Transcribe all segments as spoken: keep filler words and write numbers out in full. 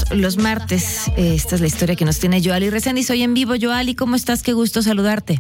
los martes. Eh, esta es la historia que nos tiene Yoali Reséndiz. Soy en vivo. Yoali, ¿cómo estás? Qué gusto saludarte.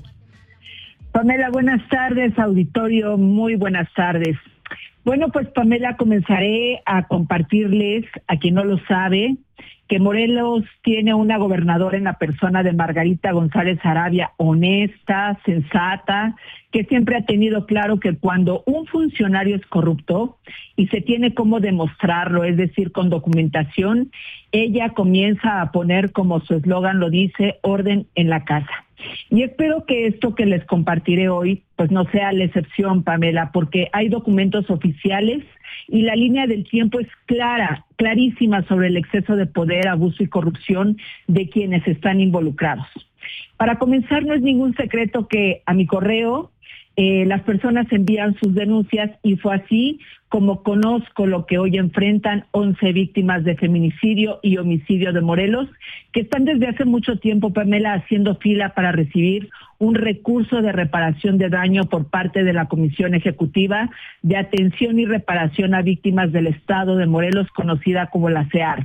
Pamela, buenas tardes, auditorio, muy buenas tardes. Bueno, pues Pamela, comenzaré a compartirles, a quien no lo sabe, que Morelos tiene una gobernadora en la persona de Margarita González Arabia, honesta, sensata, que siempre ha tenido claro que cuando un funcionario es corrupto y se tiene cómo demostrarlo, es decir, con documentación, ella comienza a poner, como su eslogan lo dice, orden en la casa. Y espero que esto que les compartiré hoy, pues no sea la excepción, Pamela, porque hay documentos oficiales y la línea del tiempo es clara, clarísima sobre el exceso de poder, abuso y corrupción de quienes están involucrados. Para comenzar, no es ningún secreto que a mi correo eh, las personas envían sus denuncias y fue así como conozco lo que hoy enfrentan once víctimas de feminicidio y homicidio de Morelos, que están desde hace mucho tiempo, Pamela, haciendo fila para recibir un recurso de reparación de daño por parte de la Comisión Ejecutiva de Atención y Reparación a Víctimas del Estado de Morelos, conocida como la C E A R.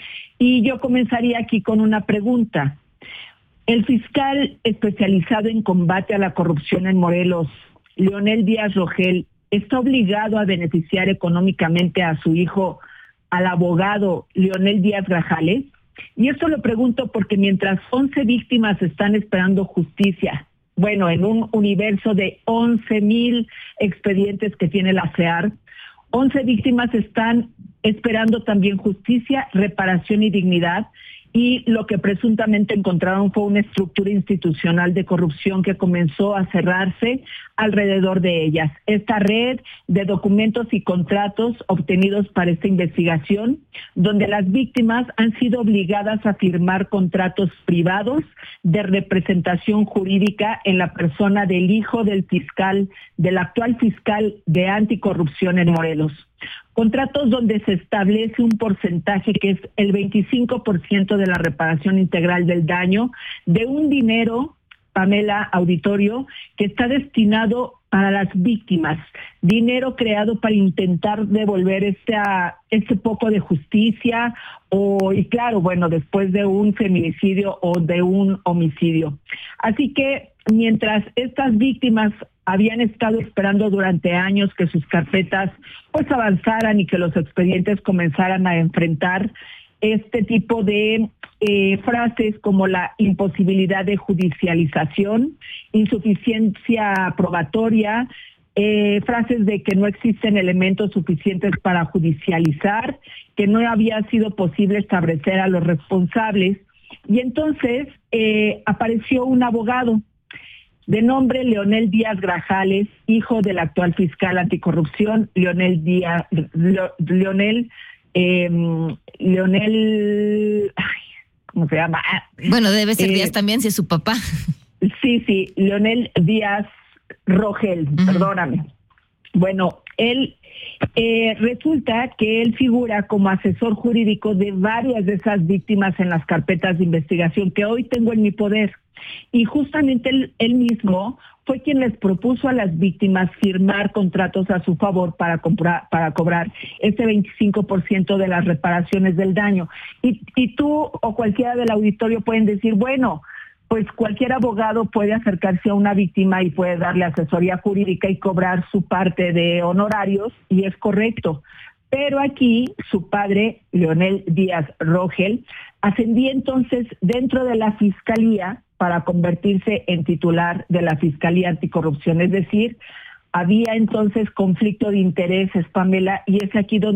Y yo comenzaría aquí con una pregunta. El fiscal especializado en combate a la corrupción en Morelos, Leonel Díaz Rogel, ¿está obligado a beneficiar económicamente a su hijo, al abogado Leonel Díaz Grajales? Y esto lo pregunto porque mientras once víctimas están esperando justicia, bueno, en un universo de once mil expedientes que tiene la C E A R, once víctimas están esperando también justicia, reparación y dignidad, y lo que presuntamente encontraron fue una estructura institucional de corrupción que comenzó a cerrarse alrededor de ellas. Esta red de documentos y contratos obtenidos para esta investigación, donde las víctimas han sido obligadas a firmar contratos privados de representación jurídica en la persona del hijo del fiscal, del actual fiscal de anticorrupción en Morelos. Contratos donde se establece un porcentaje que es el veinticinco por ciento de la reparación integral del daño de un dinero, Pamela, auditorio, que está destinado para las víctimas, dinero creado para intentar devolver este, este poco de justicia o, y claro, bueno, después de un feminicidio o de un homicidio. Así que mientras estas víctimas habían estado esperando durante años que sus carpetas pues avanzaran y que los expedientes comenzaran a enfrentar este tipo de eh, frases como la imposibilidad de judicialización, insuficiencia probatoria, eh, frases de que no existen elementos suficientes para judicializar, que no había sido posible establecer a los responsables. Y entonces eh, apareció un abogado de nombre Leonel Díaz Grajales, hijo del actual fiscal anticorrupción, Leonel Díaz, Leonel, eh, Leonel, ay, ¿cómo se llama? Bueno, debe ser eh, Díaz también, si es su papá. Sí, sí, Leonel Díaz Rogel, uh-huh. Perdóname. Bueno, él eh, resulta que él figura como asesor jurídico de varias de esas víctimas en las carpetas de investigación que hoy tengo en mi poder. Y justamente él, él mismo fue quien les propuso a las víctimas firmar contratos a su favor para comprar, para cobrar ese veinticinco por ciento de las reparaciones del daño. Y, y tú o cualquiera del auditorio pueden decir, bueno, pues cualquier abogado puede acercarse a una víctima y puede darle asesoría jurídica y cobrar su parte de honorarios, y es correcto. Pero aquí su padre, Leonel Díaz Rogel, ascendía entonces dentro de la fiscalía para convertirse en titular de la Fiscalía Anticorrupción. Es decir, había entonces conflicto de intereses, Pamela, y es aquí donde